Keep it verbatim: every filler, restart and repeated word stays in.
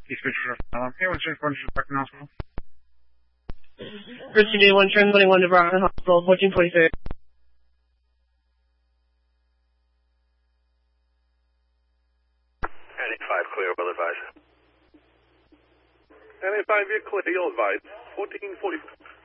East Pittsburgh. Um, here, what's your information to Brockton Hospital? Virginia one, turn twenty-one to Brockton Hospital, fourteen forty-six. N eighty-five clear, well advised. N eighty-five, you're clear, you'll advise. fourteen forty-six.